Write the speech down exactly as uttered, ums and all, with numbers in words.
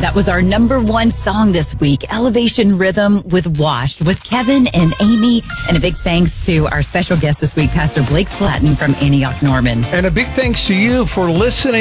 That was our number one song this week, Elevation Rhythm with Washed, with Kevin and Amy. And a big thanks to our special guest this week, Pastor Blake Slatton from Antioch Norman. And a big thanks to you for listening.